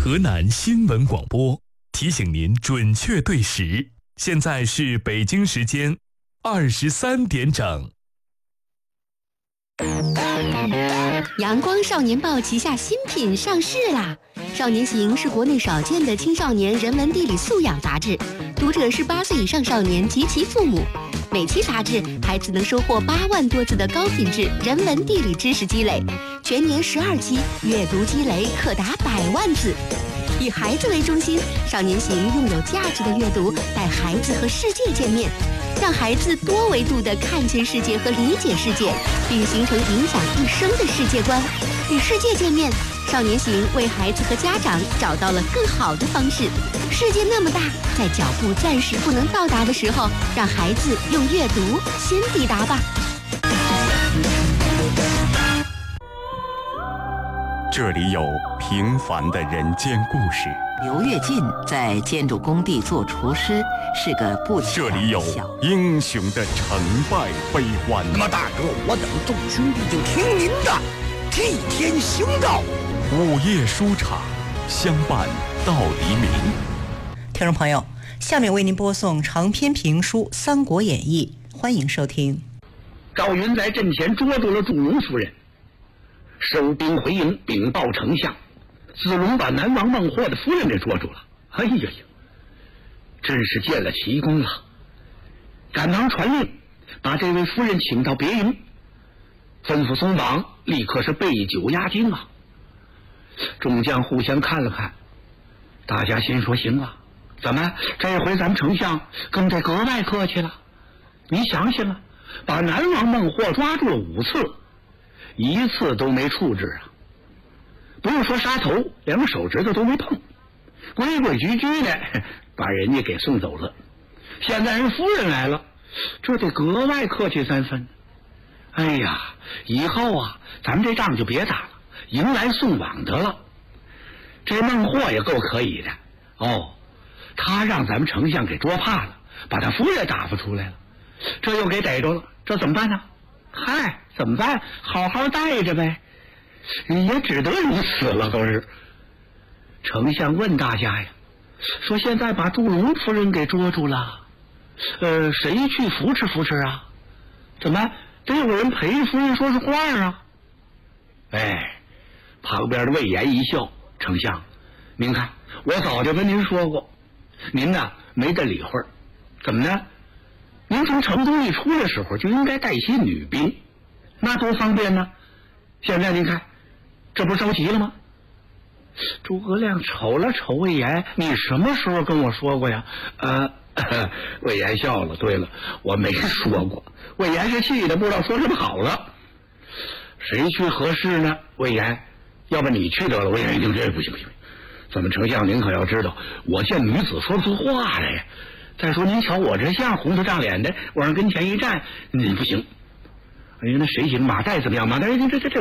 河南新闻广播提醒您准确对时，现在是北京时间23点整。 阳光少年报旗下新品上市啦！少年行是国内少见的青少年人文地理素养杂志，读者是8岁以上少年及其父母。每期杂志，孩子能收获8万多字的高品质人文地理知识积累，全年12期，阅读积累可达100万字。以孩子为中心，少年行用有价值的阅读带孩子和世界见面，让孩子多维度地看见世界和理解世界，并形成影响一生的世界观。与世界见面，少年行为孩子和家长找到了更好的方式。世界那么大，在脚步暂时不能到达的时候，让孩子用阅读先抵达吧。 这里有平凡的人间故事。 刘跃进在建筑工地做厨师，是个不起眼的小。 这里有英雄的成败悲欢。 那么大哥，我等众兄弟就听您的，替天行道。 午夜书场，相伴到黎明。 听众朋友，下面为您播送长篇评书《三国演义》，欢迎收听。 赵云在阵前捉住了祝融夫人，收兵回营禀报丞相，子龙把南王孟获的夫人给捉住了。哎呀呀，真是建了奇功了！赶忙传令，把这位夫人请到别营，吩咐松绑，立刻是备酒压惊啊！众将互相看了看，大家心说行啊，怎么这回咱们丞相跟这格外客气了？你想想啊，把南王孟获抓住了5次，1次都没处置啊！不用说杀头，连个手指头都没碰，规规矩矩的把人家给送走了。现在人夫人来了，这得格外客气3分。哎呀，以后啊，咱们这仗就别打了，迎来送往得了。这孟获也够可以的哦，他让咱们丞相给捉怕了，把他夫人打发出来了，这又给逮着了，这怎么办呢？嗨，怎么办？好好待着呗，也只得如此了。都是丞相问大家呀，说现在把祝融夫人给捉住了，谁去扶持扶持啊？怎么得有个人陪着夫人说说话啊？哎，旁边的魏延一笑，丞相，您看我早就跟您说过，您呢没得理会儿。怎么呢？您从成都一出来的时候就应该带些女兵，那多方便呢。现在您看，这不着急了吗？诸葛亮瞅了瞅魏延，你什么时候跟我说过呀？魏延笑了，对了，我没说过。魏延是气的不知道说什么好了。谁去合适呢？魏延，要不你去得了。魏延一听，这不行不行，咱们丞相您可要知道，我见女子说不出话来呀。再说您瞧我这像红头胀脸的，往人跟前一站，你不行。哎呀，那谁行？马岱怎么样？马岱一听这